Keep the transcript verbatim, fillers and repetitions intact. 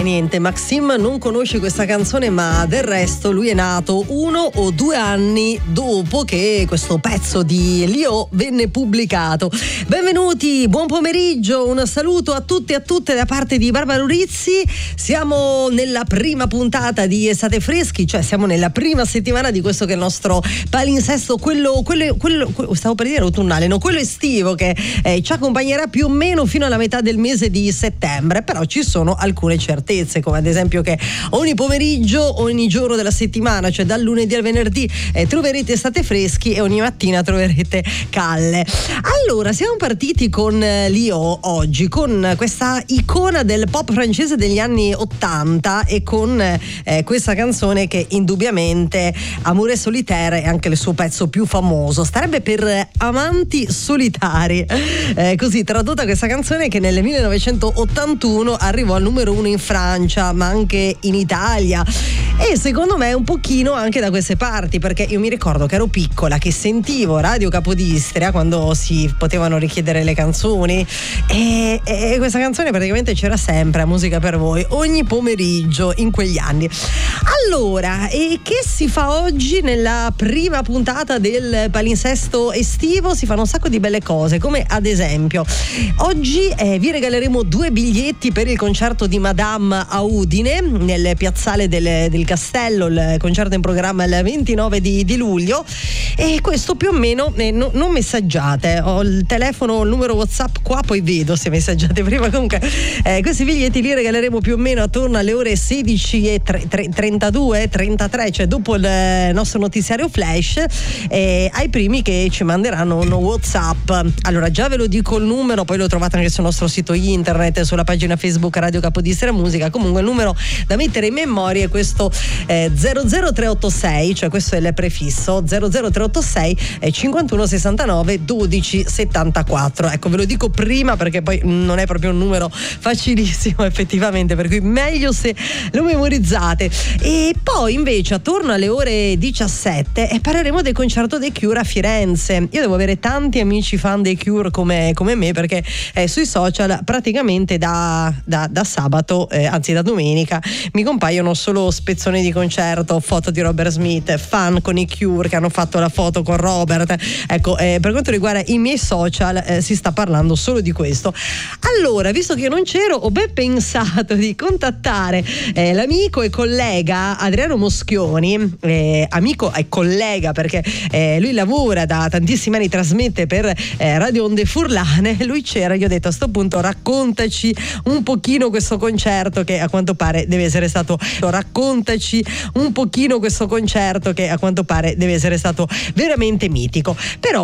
E niente, Maxim non conosce questa canzone, ma del resto lui è nato uno o due anni dopo che questo pezzo di Lio venne pubblicato. Benvenuti, buon pomeriggio, un saluto a tutti e a tutte da parte di Barbara Urizzi. Siamo nella prima puntata di Estate Freschi, cioè siamo nella prima settimana di questo che è il nostro palinsesto, quello, quello, quello stavo per dire autunnale, no, quello estivo che eh, ci accompagnerà più o meno fino alla metà del mese di settembre, però ci sono alcune certezze, come ad esempio che ogni pomeriggio, ogni giorno della settimana, cioè dal lunedì al venerdì, eh, troverete Estate Freschi e ogni mattina troverete Calle. Allora, siamo partiti con eh, Lio oggi, con questa icona del pop francese degli anni ottanta e con eh, questa canzone che indubbiamente Amour solitaire è anche il suo pezzo più famoso, starebbe per Amanti solitari, eh, così tradotta questa canzone che nel millenovecentottantuno arrivò al numero uno in Francia, ma anche in Italia, e secondo me un pochino anche da queste parti, perché io mi ricordo che ero piccola, che sentivo Radio Capodistria quando si potevano richiedere le canzoni, e, e questa canzone praticamente c'era sempre a Musica per Voi ogni pomeriggio in quegli anni. Allora, e che si fa oggi nella prima puntata del palinsesto estivo? Si fanno un sacco di belle cose, come ad esempio oggi eh, vi regaleremo due biglietti per il concerto di Madame a Udine nel piazzale del, del Castello. Il concerto in programma il ventinove di, di luglio, e questo più o meno eh, no, non messaggiate, ho il telefono, il numero WhatsApp qua, poi vedo se messaggiate prima. Comunque eh, questi biglietti li regaleremo più o meno attorno alle ore sedici e trentadue trentatré, cioè dopo il nostro notiziario flash, eh, ai primi che ci manderanno un WhatsApp. Allora, già ve lo dico il numero, poi lo trovate anche sul nostro sito internet, sulla pagina Facebook Radio Capodistria Musica. Comunque il numero da mettere in memoria è questo eh, zero zero tre otto sei, cioè questo è il prefisso zero zero tre otto sei eh, cinquantuno sessantanove dodici settantaquattro. Ecco, ve lo dico prima perché poi non è proprio un numero facilissimo effettivamente, per cui meglio se lo memorizzate. E poi invece attorno alle ore diciassette eh, parleremo del concerto dei Cure a Firenze. Io devo avere tanti amici fan dei Cure come, come me, perché eh, sui social praticamente da, da, da sabato, eh, anzi da domenica, mi compaiono solo spezzoni di concerto, foto di Robert Smith, fan con i Cure che hanno fatto la foto con Robert. Ecco, eh, per quanto riguarda i miei social eh, si sta parlando solo di questo. Allora, visto che io non c'ero, ho ben pensato di contattare eh, l'amico e collega Adriano Moschioni, eh, amico e collega perché eh, lui lavora da tantissimi anni, trasmette per eh, Radio Onde Furlane. Lui c'era, gli ho detto a sto punto raccontaci un pochino questo concerto che a quanto pare deve essere stato raccontaci un pochino questo concerto che a quanto pare deve essere stato veramente mitico. Però